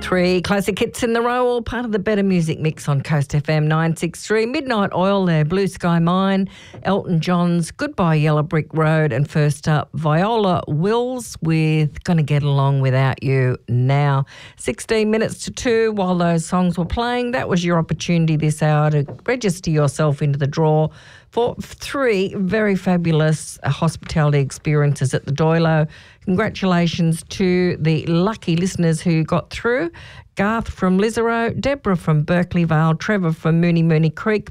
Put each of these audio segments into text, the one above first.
Three classic hits in the row, all part of the Better Music Mix on Coast FM 963. Midnight Oil there, Blue Sky Mine, Elton John's Goodbye Yellow Brick Road, and first up, Viola Wills with Gonna Get Along Without You Now. 16 minutes to 2 while those songs were playing. That was your opportunity this hour to register yourself into the draw for 3 very fabulous hospitality experiences at the Doilo. Congratulations to the lucky listeners who got through. Garth from Lisarow, Deborah from Berkeley Vale, Trevor from Mooney Creek,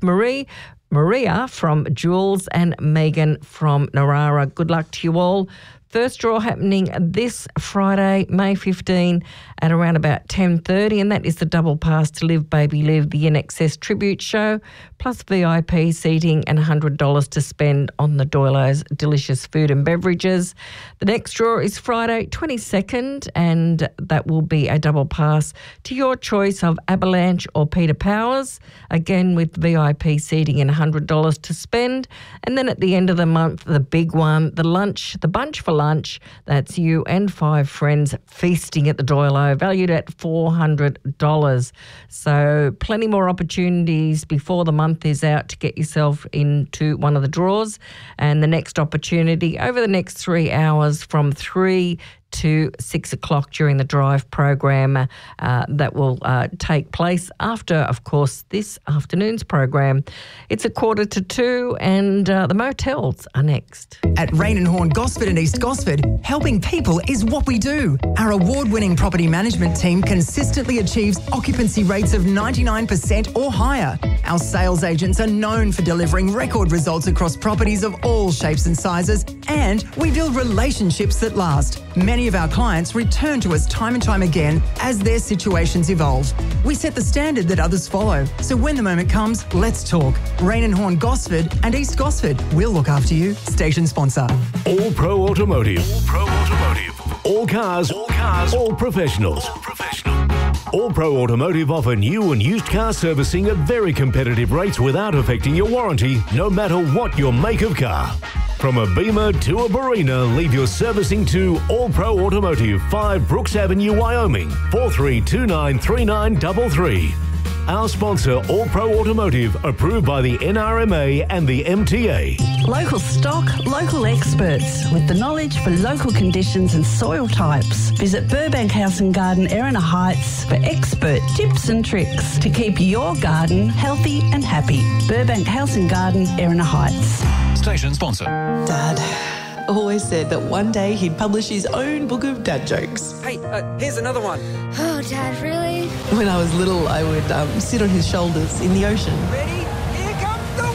Maria from Jules, and Megan from Narara. Good luck to you all. First draw happening this Friday, May 15, at around about 10:30, and that is the double pass to Live Baby Live, the INXS tribute show, plus VIP seating and $100 to spend on the Doilo's delicious food and beverages. The next draw is Friday, 22nd, and that will be a double pass to your choice of Avalanche or Peter Powers, again with VIP seating and $100 to spend. And then at the end of the month, the big one, the bunch for lunch, that's you and 5 friends feasting at the Doilo, valued at $400. So plenty more opportunities before the month is out to get yourself into one of the draws. And the next opportunity over the next 3 hours from 3 to 6 o'clock during the drive program that will take place after, of course, this afternoon's program. It's 1:45 and the motels are next. At Rain and Horn Gosford and East Gosford, helping people is what we do. Our award-winning property management team consistently achieves occupancy rates of 99% or higher. Our sales agents are known for delivering record results across properties of all shapes and sizes, and we build relationships that last. Many of our clients return to us time and time again as their situations evolve. We set the standard that others follow. So when the moment comes, let's talk. Rain and Horn Gosford and East Gosford. We'll look after you. Station sponsor. All Pro Automotive. All cars. All professionals. All Pro Automotive offer new and used car servicing at very competitive rates without affecting your warranty, no matter what your make of car. From a Beamer to a Barina, leave your servicing to All Pro Automotive, 5 Brooks Avenue, Wyoming, 43293933. Our sponsor, All Pro Automotive, approved by the NRMA and the MTA. Local stock, local experts with the knowledge for local conditions and soil types. Visit Burbank House and Garden, Erina Heights for expert tips and tricks to keep your garden healthy and happy. Burbank House and Garden, Erina Heights. Station sponsor. Dad always said that one day he'd publish his own book of dad jokes. Hey, here's another one. Oh, Dad, really? When I was little, I would sit on his shoulders in the ocean. Ready? Here comes the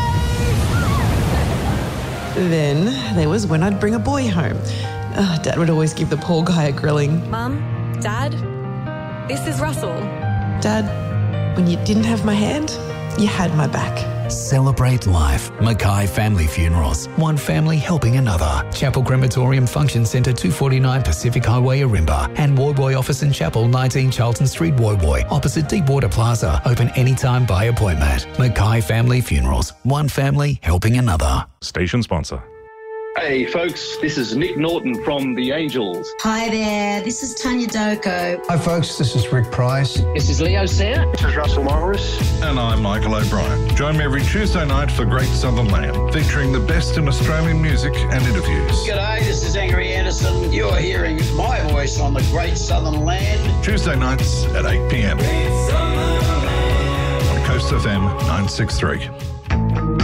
wave! Then there was when I'd bring a boy home. Dad would always give the poor guy a grilling. Mum, Dad, this is Russell. Dad, when you didn't have my hand, you had my back. Celebrate life. Mackay Family Funerals. One family helping another. Chapel Crematorium Function Centre, 249 Pacific Highway, Arimba. And Woyboy Office and Chapel, 19 Charlton Street, Woyboy. Opposite Deepwater Plaza. Open anytime by appointment. Mackay Family Funerals. One family helping another. Station sponsor. Hey folks, this is Nick Norton from The Angels. Hi there, this is Tanya Doko. Hi folks, this is Rick Price. This is Leo Sayre. This is Russell Morris. And I'm Michael O'Brien. Join me every Tuesday night for Great Southern Land, featuring the best in Australian music and interviews. G'day, this is Angry Anderson. You're hearing my voice on the Great Southern Land. Tuesday nights at 8 p.m. on Coast FM 963.